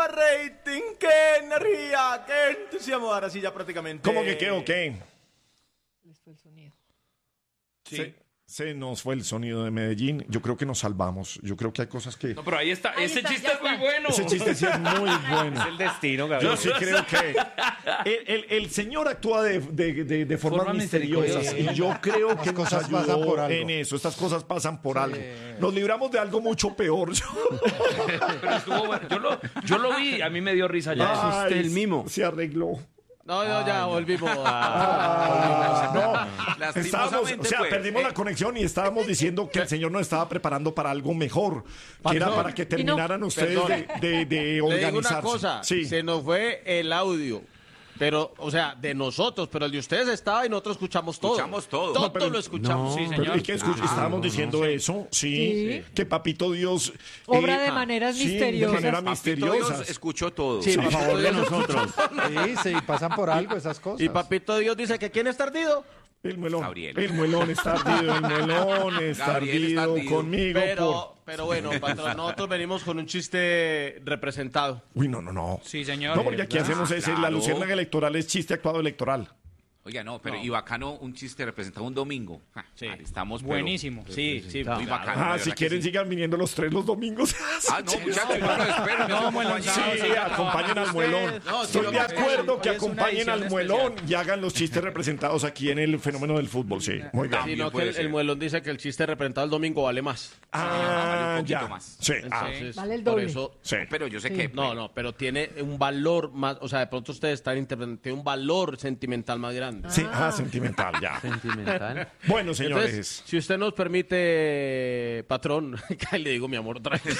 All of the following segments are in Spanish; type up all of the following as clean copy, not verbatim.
rating! ¡Qué energía! ¡Qué entusiasmo! Ahora sí, ya prácticamente. ¿Cómo que qué o qué? Les fue el sonido. Sí. Se nos fue el sonido de Medellín. Yo creo que nos salvamos. Yo creo que hay cosas que... No, pero ahí está. Ahí Ese está, chiste ya es muy está. bueno. Ese chiste sí es muy bueno. Es el destino, Gabriel. Yo sí creo que el señor actúa de formas Forma misteriosas misteriosa. y yo creo que Las nos cosas pasan ayudó por algo. en eso. Estas cosas pasan por algo. Nos libramos de algo mucho peor. Pero estuvo bueno. Yo lo vi, a mí me dio risa ya. Ay, el mimo. Se arregló. No, ya volvimos No, Lastimosamente, estábamos, o sea, pues, perdimos la conexión y estábamos diciendo que el señor nos estaba preparando para algo mejor, que era para que terminaran ustedes de Le organizarse. digo una cosa, Sí. se nos fue el audio, pero, o sea, de nosotros, pero el de ustedes estaba y nosotros escuchamos todo. Escuchamos todo. Todo No, pero- lo escuchamos. Sí, Pero, señor. ¿y qué estábamos diciendo eso? Sí, que Papito Dios... Obra de maneras sí, misteriosas. de manera Papito misteriosa. Dios escuchó todo. Sí, A Papito favor de Dios nosotros. Sí, sí, pasan por algo esas cosas. Y Papito Dios dice que ¿quién está ardido? El muelón. Gabriel. El muelón está ardido, el muelón está Gabriel está ardido ardido. conmigo. Pero bueno, patrón, nosotros venimos con un chiste representado. Uy, no. Sí, señor. No, porque aquí hacemos ese, la Claro. luciérnaga electoral es chiste actuado electoral. Oiga, no, pero y bacano un chiste representado un domingo. Sí. Estamos pero- Buenísimo. Sí, Muy bacano. de Si verdad quieren que sí. sigan viniendo los tres los domingos. Ah, no, muchachos, yo lo espero. No, bueno, Sí, acompañen al muelón. No, sí, Estoy lo de que- acuerdo que hoy es una acompañen al edición muelón y hagan los chistes representados aquí en el fenómeno del fútbol. Sí, muy bien. Sino que puede el ser. muelón dice que el chiste representado el domingo vale más. vale un poquito ya. más. Sí, Entonces, Vale el por doble. eso... sí. Pero yo sé que... No, pero tiene un valor más, o sea, de pronto ustedes están interpretando, tiene un valor sentimental más grande. Sí, sentimental, ya. Sentimental. Bueno, señores. Entonces, si usted nos permite, patrón, que le digo mi amor otra vez.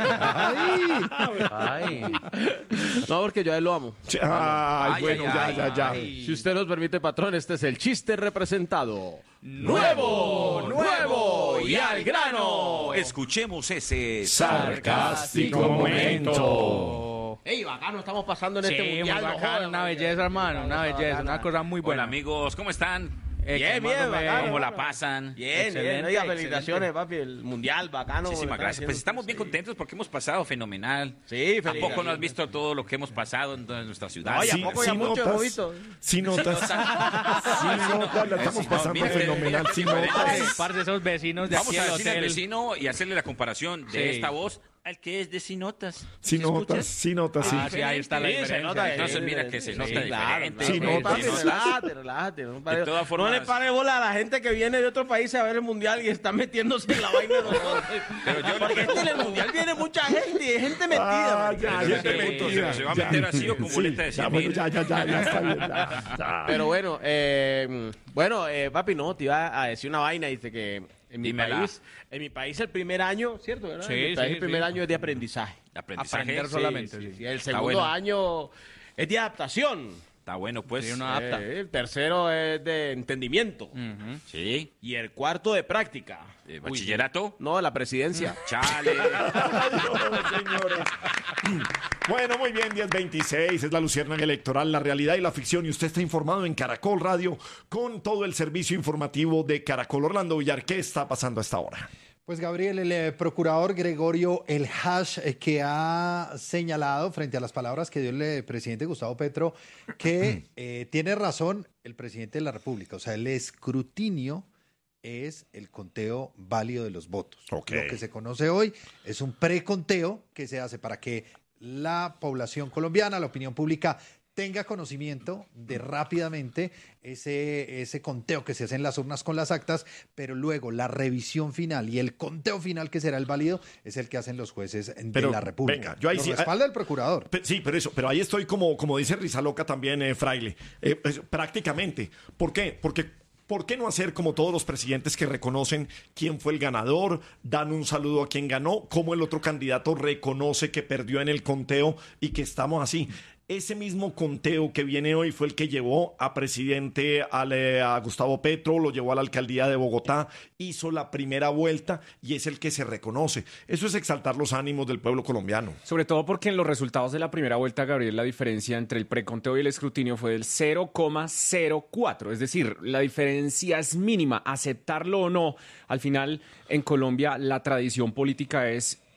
Ay. No, porque yo a él lo amo. Sí, Ay, bueno, ay, ya. ay. Si usted nos permite, patrón, este es el chiste representado. ¡Nuevo! ¡Y al grano! Escuchemos ese... Sarcástico momento. ¡Ey, bacano! Estamos pasando en Sí, este muy mundial. no bacano, jodan, una man. belleza, hermano, una belleza, una cosa muy Hola buena. amigos, ¿cómo están? Bien, bacano. ¿Cómo la pasan? Bien, Excelente, Oiga, excelente. felicitaciones, papi. El mundial, bacano. Muchísimas ¿verdad? gracias. Pues estamos bien Sí. contentos porque hemos pasado fenomenal. Sí, ¿A poco no has felicidades. visto todo lo que hemos pasado en toda nuestra ciudad? Ay, ¿a poco ya mucho hemos visto? Sí notas, la estamos pasando mira, fenomenal. Sí mira, notas. Par de esos vecinos de Vamos aquí a al decirle al hotel. vecino y hacerle la comparación de Sí. esta voz al que es de Sinotas. Sí ¿Sí notas, escuchas? sí notas, sí. Ah, sí, ahí está la Sí, se diferencia. nota. Entonces mira que se nota diferente. Sí, no, no, papi, sí, no. relájate. No, De todas formas- no le pare bola a la gente que viene de otros países a ver el mundial y está metiéndose en la vaina de nosotros. Porque es que en el mundial viene mucha gente y hay gente metida. Ah, man. ya, Pero ya ese te punto metida, se va a ya. meter así o con Sí, boleta de ya, 100 bueno, mil. ya está bien. Ya. Pero bueno, papi, no, te iba a decir una vaina, dice que Dímela. en mi país el primer año, ¿cierto? ¿verdad? Sí, En mi país sí, el primer sí. año es de aprendizaje. Aprendizaje. Aprender Sí, solamente, sí, sí. sí. El Está segundo bueno. año es de adaptación. Está bueno, pues. Sí, uno adapta. El tercero es de entendimiento. Sí. Y el cuarto de práctica. ¿Bachillerato? No, la presidencia. Chale. Bueno, muy bien, 10:26, es la luciérnaga electoral, la realidad y la ficción. Y usted está informado en Caracol Radio con todo el servicio informativo de Caracol. Orlando Villar, ¿qué está pasando a esta hora? Pues Gabriel, el procurador Gregorio El Hash, que ha señalado frente a las palabras que dio el presidente Gustavo Petro, que tiene razón el presidente de la República. O sea, el escrutinio es el conteo válido de los votos. Ok. Lo que se conoce hoy es un preconteo que se hace para que la población colombiana, la opinión pública, tenga conocimiento de rápidamente ese conteo que se hace en las urnas con las actas, pero luego la revisión final y el conteo final, que será el válido, es el que hacen los jueces de Pero, la República. venga, yo ahí Lo sí- respalda el procurador. Sí, pero ahí estoy como dice Rizaloca también, Fraile, prácticamente. ¿Por qué? Porque ¿por qué no hacer como todos los presidentes que reconocen quién fue el ganador, dan un saludo a quien ganó, cómo el otro candidato reconoce que perdió en el conteo y que estamos así? Ese mismo conteo que viene hoy fue el que llevó a presidente a Gustavo Petro, lo llevó a la alcaldía de Bogotá, hizo la primera vuelta y es el que se reconoce. Eso es exaltar los ánimos del pueblo colombiano. Sobre todo porque en los resultados de la primera vuelta, Gabriel, la diferencia entre el preconteo y el escrutinio fue del 0,04. Es decir, la diferencia es mínima. Aceptarlo o no, al final en Colombia la tradición política es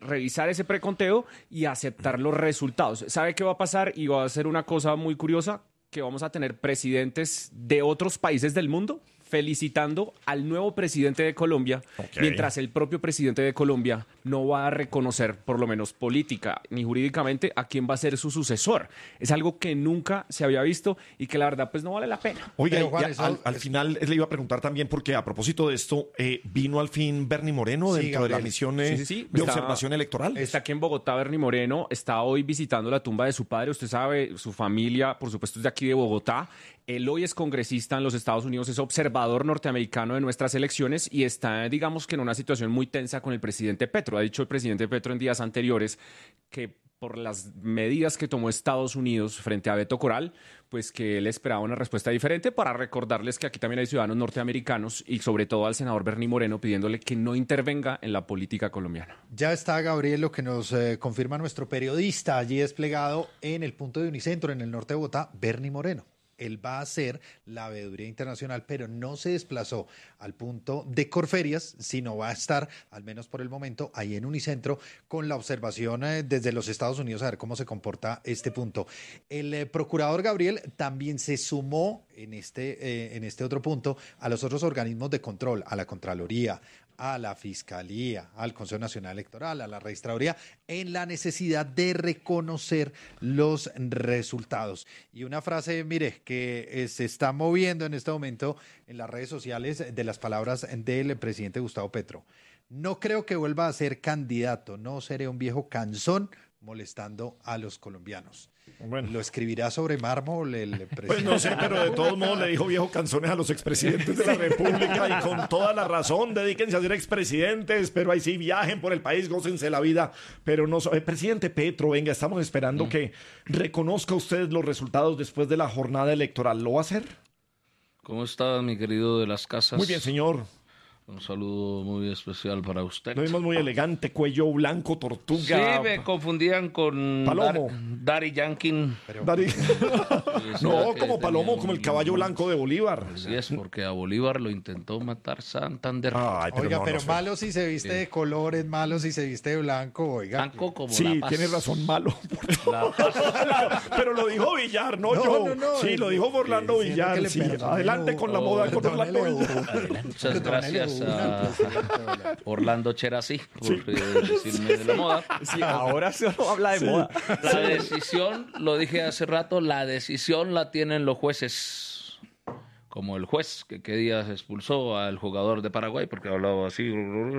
revisar ese preconteo y aceptar los resultados. ¿Sabe qué va a pasar? Y va a ser una cosa muy curiosa, que vamos a tener presidentes de otros países del mundo felicitando al nuevo presidente de Colombia, mientras el propio presidente de Colombia no va a reconocer, por lo menos política ni jurídicamente, a quién va a ser su sucesor. Es algo que nunca se había visto y que la verdad pues no vale la pena. Oiga, Pero, Juan, al final le iba a preguntar también, porque a propósito de esto, vino al fin Bernie Moreno Sí, dentro de la Gabriel. misión Sí. de Está- observación electoral. Está aquí en Bogotá, Bernie Moreno. Está hoy visitando la tumba de su padre. Usted sabe, su familia, por supuesto, es de aquí de Bogotá. Él hoy es congresista en los Estados Unidos, es observador norteamericano de nuestras elecciones y está, digamos que en una situación muy tensa con el presidente Petro. Ha dicho el presidente Petro en días anteriores que por las medidas que tomó Estados Unidos frente a Beto Coral, pues que él esperaba una respuesta diferente, para recordarles que aquí también hay ciudadanos norteamericanos y sobre todo al senador Bernie Moreno pidiéndole que no intervenga en la política colombiana. Ya está, Gabriel, lo que nos confirma nuestro periodista allí desplegado en el punto de Unicentro, en el norte de Bogotá, Bernie Moreno. Él va a hacer la veeduría internacional, pero no se desplazó al punto de Corferias, sino va a estar, al menos por el momento, ahí en Unicentro, con la observación desde los Estados Unidos a ver cómo se comporta este punto. El procurador Gabriel también se sumó en este otro punto a los otros organismos de control, a la Contraloría, a la Fiscalía, al Consejo Nacional Electoral, a la Registraduría, en la necesidad de reconocer los resultados. Y una frase, mire, que se está moviendo en este momento en las redes sociales, de las palabras del presidente Gustavo Petro. No creo que vuelva a ser candidato, no seré un viejo cansón molestando a los colombianos. Bueno. ¿Lo escribirá sobre mármol el presidente? Pues no sé, pero de todos modos le dijo viejo canzones a los expresidentes de la República, y con toda la razón. Dedíquense a ser expresidentes, pero ahí sí viajen por el país, gócense la vida. Pero no, presidente Petro, venga, estamos esperando que reconozca usted los resultados después de la jornada electoral. ¿Lo va a hacer? ¿Cómo está, mi querido de las casas? Muy bien, señor. Un saludo muy especial para usted. Lo vimos muy elegante, cuello blanco, tortuga. Sí, me confundían con Palomo. Daddy Yankee. Dari- No, que como Palomo, tenía como el un- caballo blanco de Bolívar. Así es, porque a Bolívar lo intentó matar Santander. Ay, Oiga, no, pero no sé. malo si se viste de colores, malo si se viste de blanco, oiga. Blanco como Sí, la paz. tiene razón, malo. La paz. Pero lo dijo Villar, no, No, yo. no, Sí, lo dijo Orlando diciendo Villar. que le Sí. perdone Adelante lo- con la moda con Orlando perdónele Villar. Muchas gracias a Orlando Cherasí por Sí. decirme de la moda. Sí, ahora solo habla de moda. La decisión, lo dije hace rato, la decisión la tienen los jueces. Como el juez que qué día expulsó al jugador de Paraguay porque hablaba así.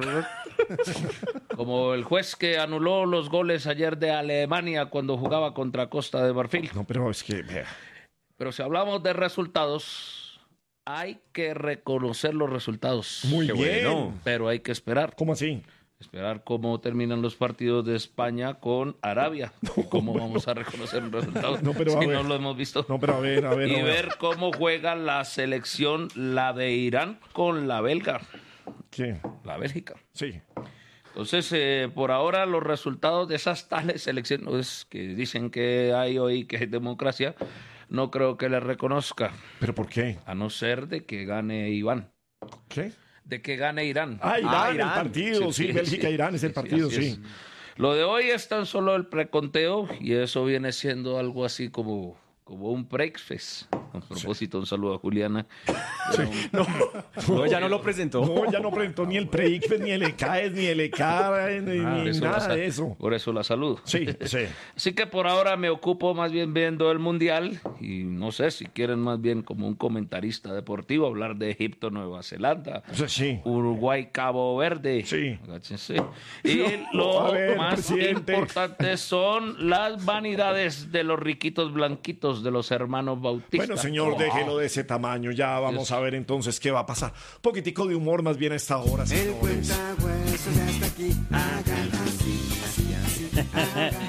Como el juez que anuló los goles ayer de Alemania cuando jugaba contra Costa de Marfil. No, pero es que, vea. Pero si hablamos de resultados, hay que reconocer los resultados. Muy Qué bien. bueno. Pero hay que esperar. ¿Cómo así? Esperar cómo terminan los partidos de España con Arabia. ¿Cómo vamos a reconocer los resultados No, pero a si ver. no lo hemos visto? No, pero a ver. Y a ver cómo juega la selección, la de Irán con la belga, ¿Qué? la Bélgica. Sí. Entonces, por ahora, los resultados de esas tales elecciones que dicen que hay hoy, que hay democracia, no creo que les reconozca, ¿Pero por qué? a no ser de que gane Iván, ¿Qué? de que gane Irán. Ah, Irán, Irán. el partido. Sí, Bélgica-Irán es el partido, así sí. es. Lo de hoy es tan solo el preconteo y eso viene siendo algo así como un breakfast. A propósito, un saludo a Juliana. No, ya no lo presentó. No, ya no presentó ni el PREICFES, ni el ECAES, ni el ECAR, ni Por eso nada la- de eso. Por eso la saludo. Sí, sí. Así que por ahora me ocupo más bien viendo el Mundial y no sé si quieren más bien como un comentarista deportivo hablar de Egipto, Nueva Zelanda, O sea, sí. Uruguay, Cabo Verde. Sí. Agáchense. Y No, lo a ver, más presidente. importante son las vanidades de los riquitos blanquitos de los hermanos Bautista. Bueno, señor, déjelo de ese tamaño. Ya vamos a ver entonces qué va a pasar. Poquitico de humor más bien a esta hora, El señores. cuentahuesos ya está aquí. Hagan así, así, así. Hagan así.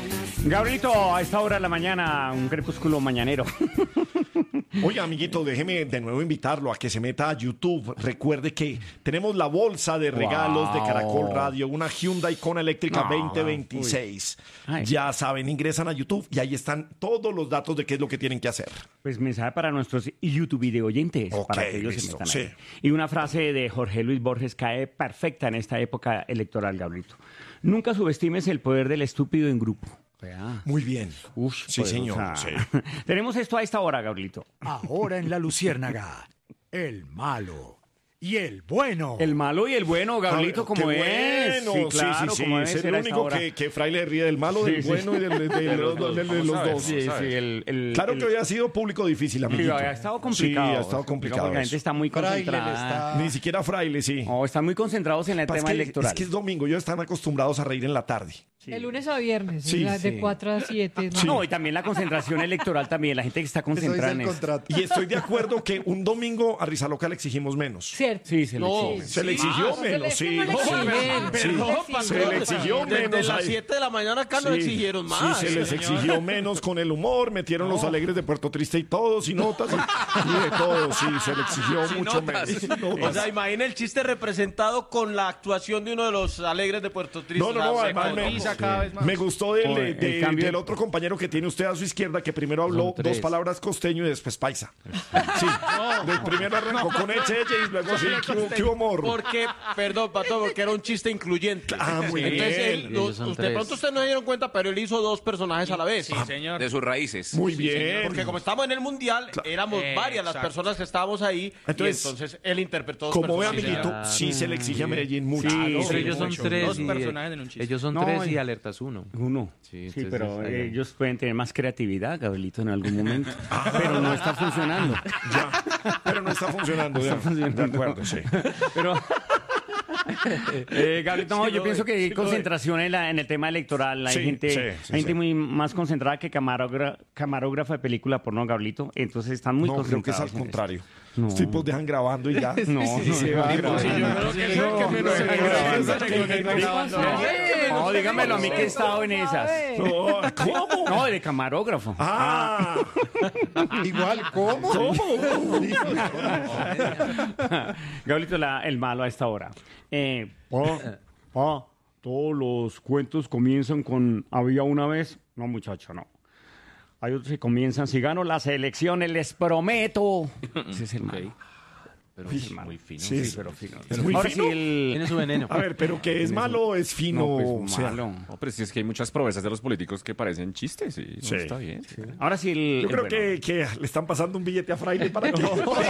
Gabrielito, a esta hora de la mañana, un crepúsculo mañanero. Oiga, amiguito, déjeme de nuevo invitarlo a que se meta a YouTube. Recuerde que tenemos la bolsa de regalos de Caracol Radio, una Hyundai Kona eléctrica 2026. Ya saben, ingresan a YouTube y ahí están todos los datos de qué es lo que tienen que hacer. Pues mensaje para nuestros YouTube video oyentes, para que ellos se metan ahí. Y una frase de Jorge Luis Borges cae perfecta en esta época electoral, Gabrielito. Nunca subestimes el poder del estúpido en grupo. Muy bien. Sí, señor. Tenemos esto a esta hora, Gabrielito. Ahora en La Luciérnaga, el malo y el bueno. El malo y el bueno, Gabrielito, como es. Bueno. Sí, claro, sí. como Es el único que Fraile ríe del malo, del bueno y de los dos. Claro que hoy ha sido público difícil, amiguito. Sí, ha estado complicado. Sí, ha estado complicado. La gente está muy concentrada. Ni siquiera Fraile, sí. No, están muy concentrados en el tema electoral. Es que es domingo, ellos están acostumbrados a reír en la tarde. Sí. De lunes a viernes, sí, de 4 a 7. Sí. No, y también la concentración electoral también, la gente que está concentrada en eso. Y estoy de acuerdo que un domingo a Rizaloca le exigimos menos. Cierto. Sí, se le exigió. Se le exigió menos, sí. Se le exigió menos. Desde las 7 de la mañana acá nos exigieron más. Sí, se les exigió menos con el humor, metieron los alegres de Puerto Triste y todos, y notas, y de todo, sí, se le exigió mucho menos. O sea, imagina el chiste representado con la actuación de uno de los alegres de Puerto Triste. No, además me gustó del otro compañero que tiene usted a su izquierda, que primero habló 2 palabras costeño y después paisa. Sí, primero arrancó con eche y luego sí, ¿qué humor? Porque, perdón, Pato, porque era un chiste incluyente. Muy Entonces, bien. De pronto ustedes no se dieron cuenta, pero él hizo 2 personajes a la vez. Sí, señor. De sus raíces. Muy bien. Porque como estamos en el Mundial, éramos varias las personas que estábamos ahí, entonces él interpretó 2 como ve, personajes. amiguito, sí se le exige a Medellín mucho. Pero ellos son 3 2 personajes en un chiste. Ellos son 3 y Alertas 1. Sí, pero ellos pueden tener más creatividad, Gabrielito, en algún momento. Pero no está funcionando. Pero no está funcionando. De acuerdo, sí. Pero... Gabrielito, yo pienso que hay concentración en el tema electoral. Hay gente muy más concentrada que camarógrafa de película porno, Gabrielito. Entonces están muy concentrados. Creo que es al contrario. Los tipos dejan grabando y ya. No, dígamelo a mí que he estado en esas. ¿Cómo? No, de camarógrafo. Igual, ¿cómo? Gabrielito, el malo a esta hora. Todos los cuentos comienzan con había una vez. No, muchacho, no. Hay otros que comienzan, si gano las elecciones, les prometo. Ese es el malo. Pero es muy fino. Sí, pero fino. ¿Es muy fino? Tiene su veneno. A ver, pero que es malo o es fino. No, pues malo. No, pero sí es que hay muchas promesas de los políticos que parecen chistes y no está bien. Sí. Ahora sí yo creo que le están pasando un billete a Fraile para que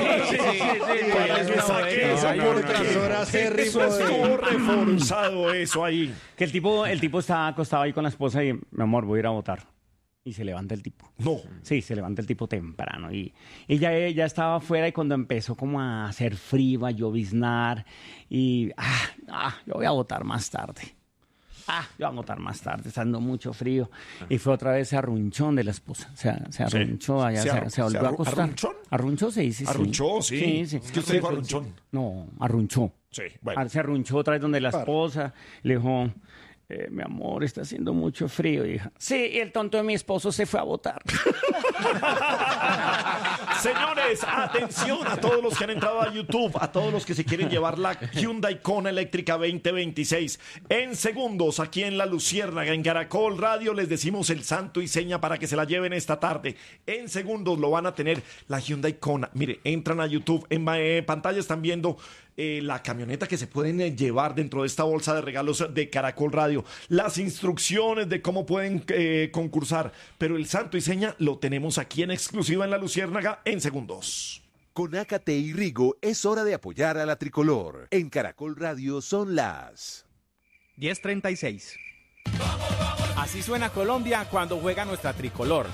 eso estuvo reforzado eso ahí. Que el tipo estaba acostado ahí con la esposa y, mi amor, voy a ir a votar. Y se levanta el tipo. No. Sí, se levanta el tipo temprano. Y ella estaba afuera y cuando empezó como a hacer frío, a lloviznar. Y, yo voy a votar más tarde. Yo voy a votar más tarde, está dando mucho frío. Y fue otra vez arrunchón de la esposa. Se arrunchó allá, se volvió a acostar. ¿Arrunchón? Arrunchó, sí. Arrunchó, sí. Es que usted dijo arrunchón. No, arrunchó. Sí, bueno. Se arrunchó otra vez donde la esposa le dijo... mi amor, está haciendo mucho frío, hija. Sí, y el tonto de mi esposo se fue a votar. Señores, atención a todos los que han entrado a YouTube, a todos los que se quieren llevar la Hyundai Kona eléctrica 2026. En segundos, aquí en La Luciérnaga, en Caracol Radio, les decimos el santo y seña para que se la lleven esta tarde. En segundos lo van a tener la Hyundai Kona. Mire, entran a YouTube, en pantalla están viendo la camioneta que se pueden llevar dentro de esta bolsa de regalos de Caracol Radio, las instrucciones de cómo pueden concursar, pero el santo y seña lo tenemos aquí en exclusiva en La Luciérnaga en segundos. Con Ácate y Rigo es hora de apoyar a la tricolor. En Caracol Radio son las 10:36. Así suena Colombia cuando juega nuestra tricolor.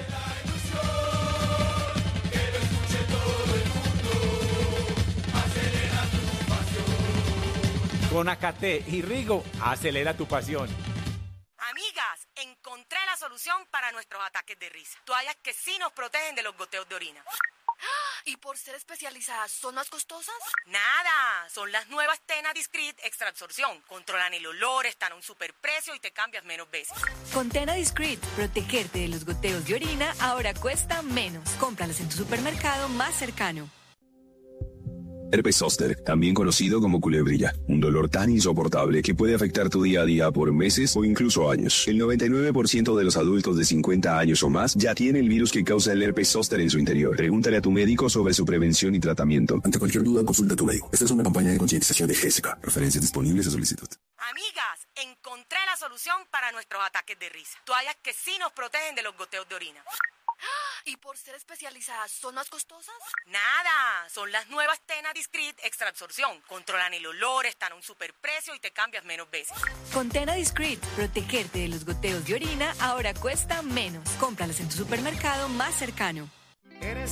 Con Ácate y Rigo, acelera tu pasión. Amigas, encontré la solución para nuestros ataques de risa. Toallas que sí nos protegen de los goteos de orina. ¿Y por ser especializadas son más costosas? Nada, son las nuevas Tena Discreet Extra Absorción. Controlan el olor, están a un superprecio y te cambias menos veces. Con Tena Discreet, protegerte de los goteos de orina ahora cuesta menos. Cómpralas en tu supermercado más cercano. Herpes zóster, también conocido como culebrilla, un dolor tan insoportable que puede afectar tu día a día por meses o incluso años. El 99% de los adultos de 50 años o más ya tiene el virus que causa el herpes zóster en su interior. Pregúntale a tu médico sobre su prevención y tratamiento. Ante cualquier duda, consulta a tu médico. Esta es una campaña de concientización de GESCA. Referencias disponibles a solicitud. Amigas, encontré la solución para nuestros ataques de risa. Toallas que sí nos protegen de los goteos de orina. ¿Y por ser especializadas son más costosas? Nada, son las nuevas Tena Discreet Extra Absorción. Controlan el olor, están a un superprecio y te cambias menos veces. Con Tena Discreet, protegerte de los goteos de orina ahora cuesta menos. Cómpralas en tu supermercado más cercano. ¿Eres